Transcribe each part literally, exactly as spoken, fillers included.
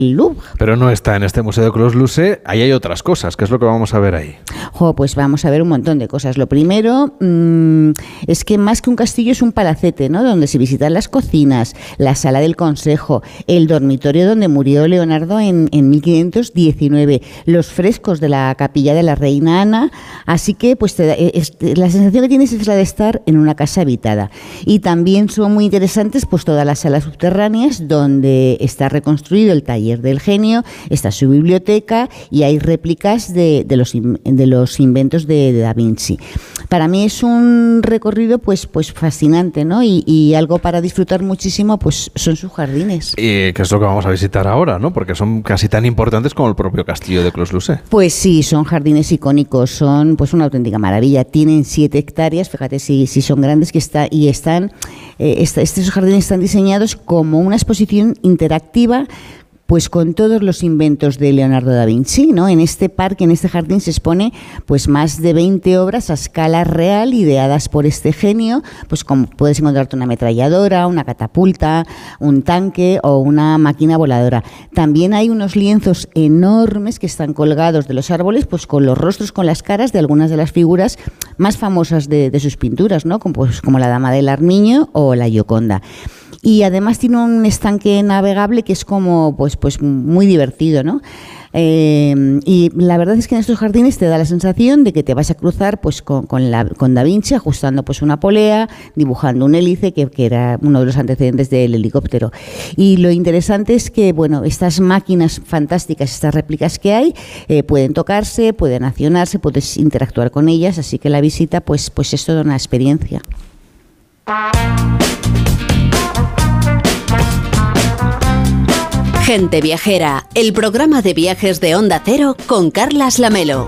Louvre. Pero no está en este Museo de Clos-Lucé, ahí hay otras cosas, ¿qué es lo que vamos a ver ahí? Jo, pues vamos a ver un montón de cosas. Lo primero mmm, es que más que un castillo es un palacete, ¿no? Donde se visitan las cocinas, la sala del consejo, el dormitorio donde murió Leonardo en, en mil quinientos diecinueve, los frescos de la capilla de la reina Ana, así que pues te da, es, la sensación que tienes es la de estar en una casa habitada. Y también son muy interesantes pues todas las salas subterráneas donde está reconstruido el taller del genio, está su biblioteca y hay réplicas de, de, los, de los inventos de, de Da Vinci. Para mí es un recorrido pues, pues fascinante, ¿no? Y, y algo para disfrutar muchísimo pues son sus jardines. Y que es lo que vamos a visitar ahora, ¿no? Porque son casi tan importantes como el propio castillo de Clos-Lucé. Pues sí, son jardines icónicos, son pues una auténtica maravilla. Tienen siete hectáreas, fíjate si, si son grandes que está, y están, eh, esta, estos jardines están diseñados como una exposición interactiva pues con todos los inventos de Leonardo da Vinci, ¿no? En este parque, en este jardín se expone pues más de veinte obras a escala real ideadas por este genio, pues como puedes encontrarte una ametralladora, una catapulta, un tanque o una máquina voladora. También hay unos lienzos enormes que están colgados de los árboles, pues con los rostros, con las caras de algunas de las figuras más famosas de, de sus pinturas, ¿no? Como, pues, como la Dama del Armiño o la Gioconda. Y además tiene un estanque navegable que es como pues pues muy divertido, ¿no? Eh, y la verdad es que en estos jardines te da la sensación de que te vas a cruzar pues con, con, la, con Da Vinci ajustando pues una polea, dibujando un hélice que, que era uno de los antecedentes del helicóptero. Y lo interesante es que bueno, estas máquinas fantásticas, estas réplicas que hay, eh, pueden tocarse, pueden accionarse, puedes interactuar con ellas, así que la visita pues, pues es toda una experiencia. Gente Viajera, el programa de viajes de Onda Cero con Carlas Lamelo.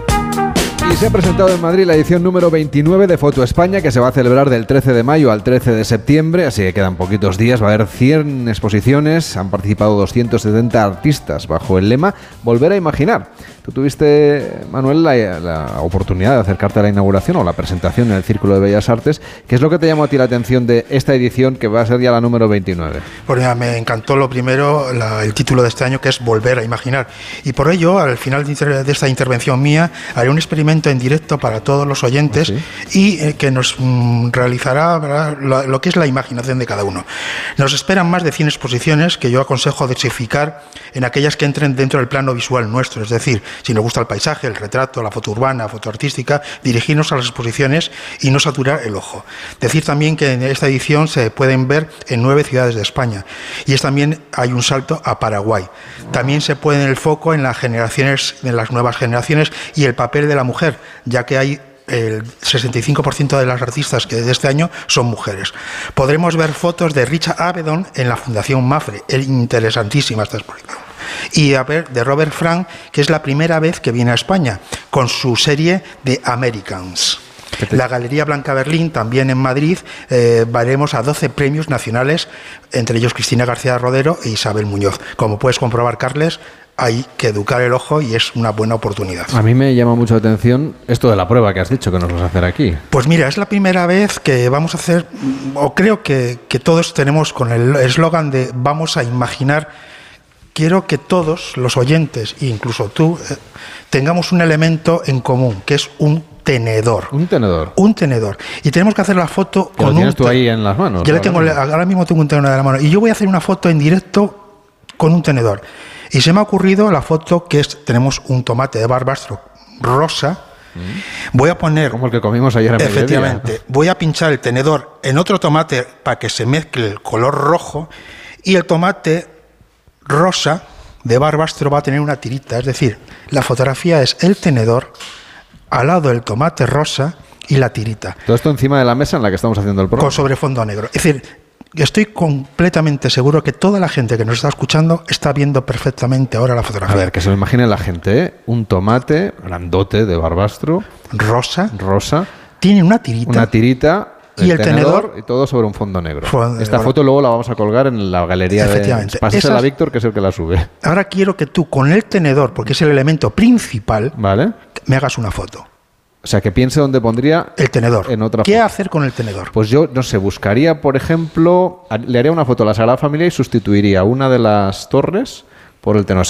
Y se ha presentado en Madrid la edición número veintinueve de Foto España, que se va a celebrar del trece de mayo al trece de septiembre, así que quedan poquitos días. Va a haber cien exposiciones, han participado doscientos setenta artistas bajo el lema Volver a Imaginar. Tú tuviste, Manuel, la, la oportunidad de acercarte a la inauguración o la presentación en el Círculo de Bellas Artes. ¿Qué es lo que te llamó a ti la atención de esta edición, que va a ser ya la número veintinueve? Pues mira, me encantó lo primero, la, el título de este año, que es Volver a Imaginar. Y por ello, al final de, inter, de esta intervención mía, haré un experimento en directo para todos los oyentes. ¿Ah, sí? Y eh, que nos mm, realizará, ¿verdad?, lo, lo que es la imaginación de cada uno. Nos esperan más de cien exposiciones que yo aconsejo dosificar en aquellas que entren dentro del plano visual nuestro, es decir, si nos gusta el paisaje, el retrato, la foto urbana, foto artística, dirigirnos a las exposiciones y no saturar el ojo. Decir también que en esta edición se pueden ver en nueve ciudades de España, y es también hay un salto a Paraguay. También se pone el foco en las generaciones, en las nuevas generaciones y el papel de la mujer, ya que hay el sesenta y cinco por ciento de las artistas que de este año son mujeres. Podremos ver fotos de Richard Avedon en la Fundación Mafre, es interesantísima esta exposición. Y a ver, de Robert Frank, que es la primera vez que viene a España, con su serie de Americans. La Galería Blanca Berlín, también en Madrid, eh, veremos a doce premios nacionales, entre ellos Cristina García Rodero e Isabel Muñoz. Como puedes comprobar, Carles, hay que educar el ojo y es una buena oportunidad. A mí me llama mucho la atención esto de la prueba que has dicho que nos vas a hacer aquí. Pues mira, es la primera vez que vamos a hacer, o creo que, que todos tenemos con el eslogan de vamos a imaginar. Quiero que todos los oyentes, incluso tú, eh, tengamos un elemento en común, que es un tenedor. Un tenedor. Un tenedor. Y tenemos que hacer la foto con un... ¿Lo tienes tú ahí en las manos? Yo le tengo, ahora mismo tengo un tenedor en la mano. Y yo voy a hacer una foto en directo con un tenedor. Y se me ha ocurrido la foto que es, tenemos un tomate de barbastro rosa. Mm. Voy a poner... Como el que comimos ayer en efectivamente. mediodía. Voy a pinchar el tenedor en otro tomate para que se mezcle el color rojo. Y el tomate rosa de barbastro va a tener una tirita, es decir, la fotografía es el tenedor al lado del tomate rosa y la tirita. Todo esto encima de la mesa en la que estamos haciendo el programa. Con sobrefondo negro. Es decir, estoy completamente seguro que toda la gente que nos está escuchando está viendo perfectamente ahora la fotografía. A ver, que se lo imagine la gente, ¿eh? Un tomate grandote de barbastro. Rosa. Rosa. Tiene una tirita. Una tirita. Y el, el tenedor, tenedor y todo sobre un fondo negro. Fondo, Esta bueno, foto luego la vamos a colgar en la galería de... Pásasela a Víctor, que es el que la sube. Ahora quiero que tú con el tenedor, porque es el elemento principal, ¿vale?, me hagas una foto. O sea, que piense dónde pondría el tenedor. En otra ¿Qué foto. hacer con el tenedor? Pues yo, no sé, buscaría, por ejemplo, le haría una foto a la Sagrada Familia y sustituiría una de las torres por el tenedor.